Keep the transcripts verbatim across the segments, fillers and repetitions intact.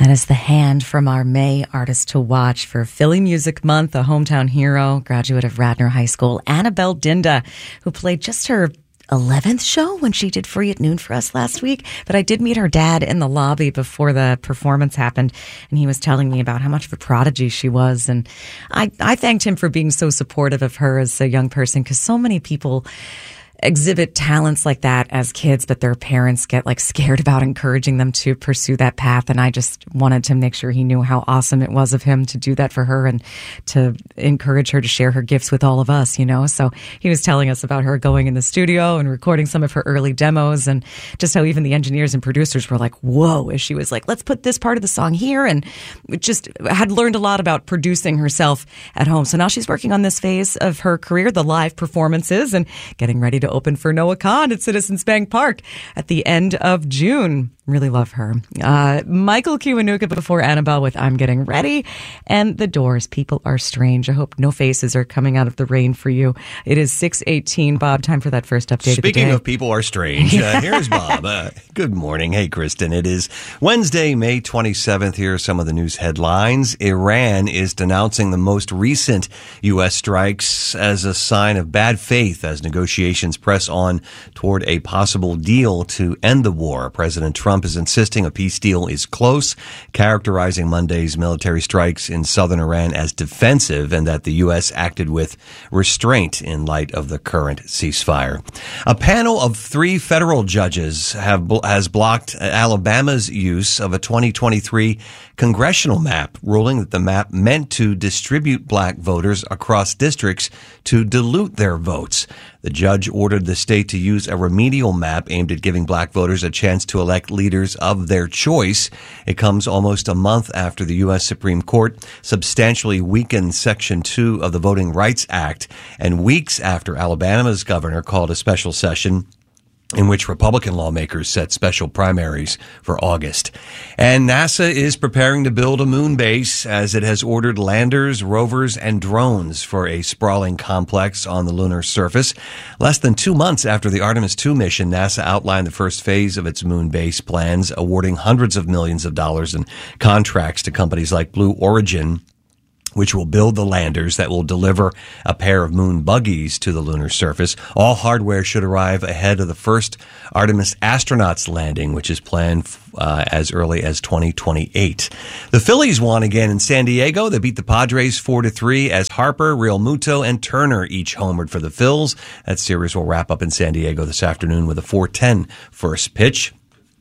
That is The Hand from our May artist to watch for Philly Music Month, a hometown hero, graduate of Radnor High School, Annabelle Dinda, who played just her eleventh show when she did Free at Noon for us last week. But I did meet her dad in the lobby before the performance happened, and he was telling me about how much of a prodigy she was. And I, I thanked him for being so supportive of her as a young person, because so many people exhibit talents like that as kids, but their parents get like scared about encouraging them to pursue that path. And I just wanted to make sure he knew how awesome it was of him to do that for her and to encourage her to share her gifts with all of us, you know. So he was telling us about her going in the studio and recording some of her early demos, and just how even the engineers and producers were like, whoa, as she was like, let's put this part of the song here, and just had learned a lot about producing herself at home. So now she's working on this phase of her career, the live performances, and getting ready to open for Noah Kahan at Citizens Bank Park at the end of June. Really love her. Uh, Michael Kiwanuka before Annabelle with I'm Getting Ready, and The Doors, People Are Strange. I hope no faces are coming out of the rain for you. It is six eighteen. Bob, time for that first update Speaking of the day. of People Are Strange, uh, here's Bob. Uh, good morning. Hey, Kristen. It is Wednesday, May twenty-seventh. Here are some of the news headlines. Iran is denouncing the most recent U S strikes as a sign of bad faith as negotiations press on toward a possible deal to end the war. President Trump Trump is insisting a peace deal is close, characterizing Monday's military strikes in southern Iran as defensive, and that the U S acted with restraint in light of the current ceasefire. A panel of three federal judges have has blocked Alabama's use of a twenty twenty-three congressional map, ruling that the map meant to distribute black voters across districts to dilute their votes. The judge ordered the state to use a remedial map aimed at giving black voters a chance to elect leaders of their choice. It comes almost a month after the U S Supreme Court substantially weakened Section two of the Voting Rights Act, and weeks after Alabama's governor called a special session in which Republican lawmakers set special primaries for August. And NASA is preparing to build a moon base as it has ordered landers, rovers, and drones for a sprawling complex on the lunar surface. Less than two months after the Artemis two mission, NASA outlined the first phase of its moon base plans, awarding hundreds of millions of dollars in contracts to companies like Blue Origin, which will build the landers that will deliver a pair of moon buggies to the lunar surface. All hardware should arrive ahead of the first Artemis astronauts landing, which is planned uh, as early as twenty twenty-eight. The Phillies won again in San Diego. They beat the Padres four to three as Harper, Real Muto, and Turner each homered for the Phils. That series will wrap up in San Diego this afternoon with a four ten first pitch.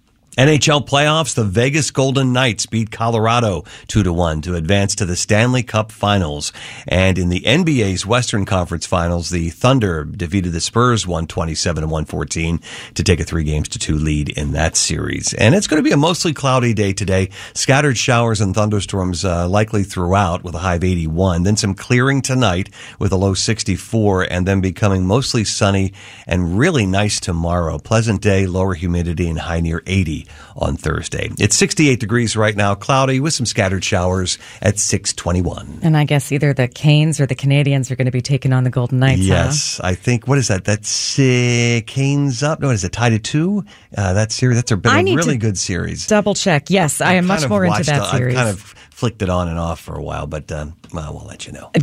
N H L playoffs, the Vegas Golden Knights beat Colorado two to one to advance to the Stanley Cup Finals. And in the N B A's Western Conference Finals, the Thunder defeated the Spurs one twenty-seven to one fourteen to take a three games to two lead in that series. And it's going to be a mostly cloudy day today. Scattered showers and thunderstorms uh, likely throughout with a high of eighty-one. Then some clearing tonight with a low sixty-four, and then becoming mostly sunny and really nice tomorrow. Pleasant day, lower humidity, and high near eighty on Thursday. It's sixty-eight degrees right now, cloudy with some scattered showers at six twenty-one. And I guess either the Canes or the Canadians are going to be taking on the Golden Knights. Yes, huh? I think, what is that? That's uh, Canes up. No, what is it? Tied to two? Uh, that series, that's a, been a really good series. Double check. Yes, I am much more into that the, series. I've kind of flicked it on and off for a while, but um, well, we'll let you know.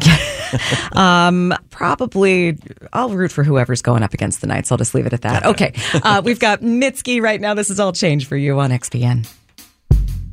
um, probably, I'll root for whoever's going up against the Knights. I'll just leave it at that. Okay, uh, we've got Mitski right now. This is all change for you on X P N.